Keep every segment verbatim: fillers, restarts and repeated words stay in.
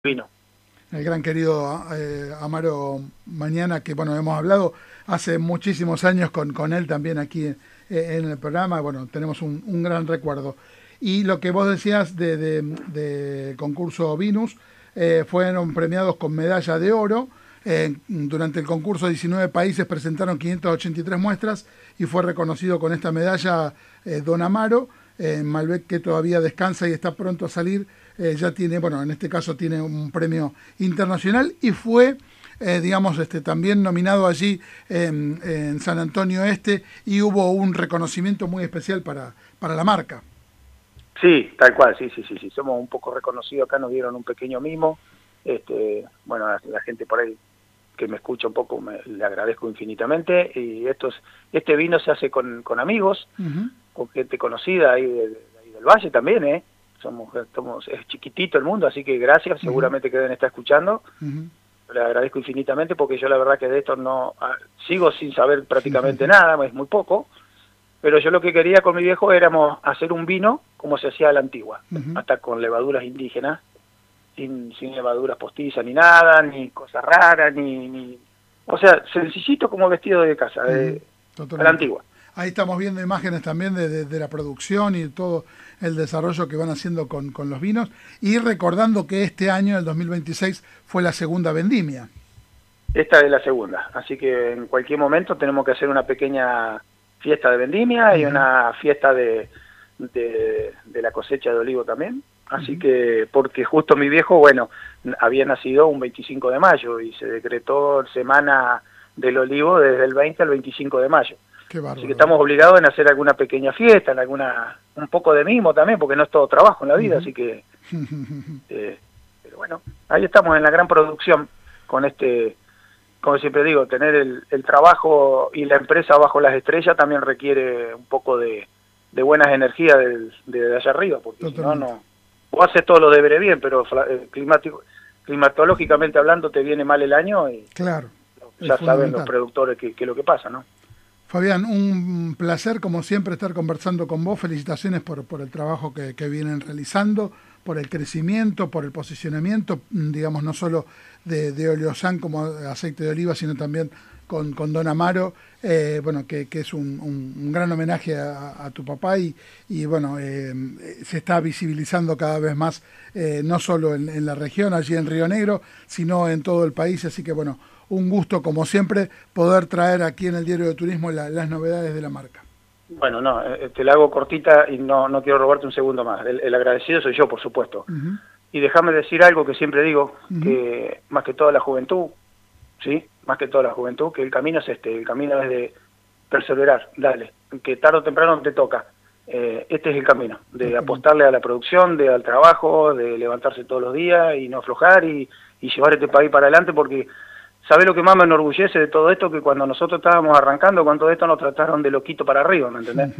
vino. El gran querido eh, Amaro Mañana, que bueno, hemos hablado hace muchísimos años con, con él también aquí eh, en el programa. Bueno, tenemos un, un gran recuerdo. Y lo que vos decías de, de, de concurso Vinus, eh, fueron premiados con medalla de oro. Eh, durante el concurso diecinueve países presentaron quinientas ochenta y tres muestras y fue reconocido con esta medalla eh, Don Amaro. Eh, Malbec, que todavía descansa y está pronto a salir, eh, ya tiene, bueno, en este caso tiene un premio internacional y fue, eh, digamos, este, también nominado allí en, en San Antonio Este, y hubo un reconocimiento muy especial para, para la marca. Sí, tal cual, sí, sí, sí, sí, somos un poco reconocidos acá, nos dieron un pequeño mimo. Este, bueno, a la gente por ahí que me escucha un poco, me, le agradezco infinitamente. Y estos, este vino se hace con, con amigos, uh-huh. con gente conocida ahí, de, de ahí del Valle también, ¿eh? Somos, somos, es chiquitito el mundo, así que gracias, uh-huh. seguramente que deben estar escuchando. Uh-huh. Le agradezco infinitamente porque yo la verdad que de esto no, ah, sigo sin saber prácticamente uh-huh. nada, es muy poco. Pero yo lo que quería con mi viejo éramos hacer un vino como se hacía a la antigua, uh-huh. hasta con levaduras indígenas, sin, sin levaduras postizas ni nada, ni cosas raras, ni, ni... O sea, sencillito como vestido de casa, de, uh-huh. a la antigua. Ahí estamos viendo imágenes también de, de, de la producción y todo el desarrollo que van haciendo con, con los vinos, y recordando que este año, el dos mil veintiséis, fue la segunda vendimia. Esta es la segunda, así que en cualquier momento tenemos que hacer una pequeña fiesta de vendimia uh-huh. y una fiesta de, de, de la cosecha de olivo también. Así uh-huh. que, porque justo mi viejo, bueno, había nacido un veinticinco de mayo y se decretó semana del olivo desde el veinte al veinticinco de mayo. Qué bárbaro. Así que estamos obligados en hacer alguna pequeña fiesta, en alguna, un poco de mimo también, porque no es todo trabajo en la vida, uh-huh. así que, eh, pero bueno, ahí estamos en la gran producción con este... Como siempre digo, tener el, el trabajo y la empresa bajo las estrellas también requiere un poco de, de buenas energías de, de allá arriba, porque si no, no, vos haces todo lo deberé bien, pero eh, climático, climatológicamente hablando te viene mal el año y claro, ya saben los productores que, que es lo que pasa, ¿no? Fabián, un placer como siempre estar conversando con vos. Felicitaciones por, por el trabajo que, que vienen realizando, por el crecimiento, por el posicionamiento, digamos, no solo de, de Oleosan como aceite de oliva, sino también con, con Don Amaro, eh, bueno, que, que es un, un, un gran homenaje a, a tu papá y, y bueno, eh, se está visibilizando cada vez más, eh, no solo en, en la región, allí en Río Negro, sino en todo el país, así que bueno, un gusto como siempre poder traer aquí en el Diario de Turismo la, las novedades de la marca. Bueno, no, te la hago cortita y no, no quiero robarte un segundo más. El, el agradecido soy yo, por supuesto. Uh-huh. Y déjame decir algo que siempre digo, uh-huh. que más que toda la juventud, ¿sí? Más que toda la juventud, que el camino es este, el camino es de perseverar, dale, que tarde o temprano te toca. Eh, este es el camino, de uh-huh. apostarle a la producción, de al trabajo, de levantarse todos los días y no aflojar y, y llevar este país para adelante, porque... ¿Sabés lo que más me enorgullece de todo esto? Que cuando nosotros estábamos arrancando con todo esto nos trataron de loquito para arriba, ¿me entendés?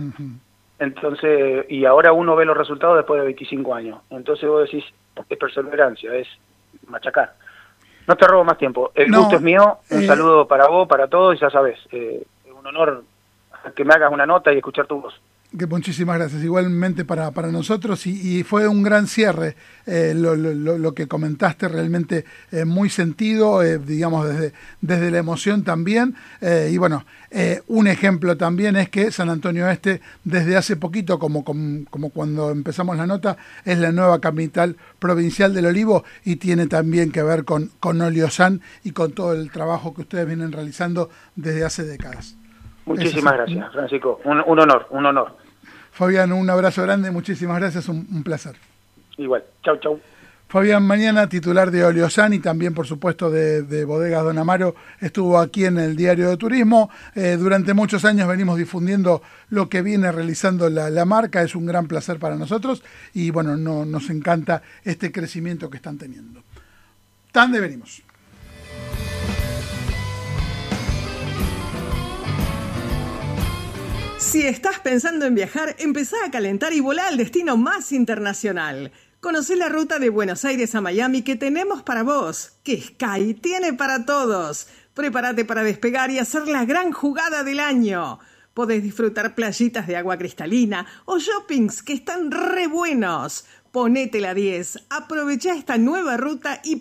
Entonces, y ahora uno ve los resultados después de veinticinco años. Entonces vos decís, es perseverancia, es machacar. No te robo más tiempo. El no, gusto es mío. Un eh... saludo para vos, para todos, y ya sabés, eh, es un honor que me hagas una nota y escuchar tu voz. Que muchísimas gracias, igualmente para, para nosotros, y, y fue un gran cierre, eh, lo, lo, lo que comentaste, realmente eh, muy sentido, eh, digamos desde, desde la emoción también, eh, y bueno, eh, un ejemplo también es que San Antonio Este desde hace poquito, como, como, como cuando empezamos la nota, es la nueva capital provincial del olivo y tiene también que ver con, con Oleosan y con todo el trabajo que ustedes vienen realizando desde hace décadas. Muchísimas gracias, Francisco. Un, un honor, un honor. Fabián, un abrazo grande, muchísimas gracias, un, un placer. Igual, chau, chau. Fabián Mañana, titular de Oleosan y también, por supuesto, de, de Bodegas Don Amaro, estuvo aquí en el Diario de Turismo. Eh, durante muchos años venimos difundiendo lo que viene realizando la, la marca, es un gran placer para nosotros y, bueno, no, nos encanta este crecimiento que están teniendo. Tan de venimos. Si estás pensando en viajar, empezá a calentar y volá al destino más internacional. Conocé la ruta de Buenos Aires a Miami que tenemos para vos, que Sky tiene para todos. Prepárate para despegar y hacer la gran jugada del año. Podés disfrutar playitas de agua cristalina o shoppings que están re buenos. Ponete la diez, aprovechá esta nueva ruta y